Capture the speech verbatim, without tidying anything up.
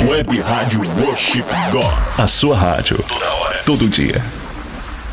Web Rádio Worship God. A sua rádio. Toda hora. Todo dia.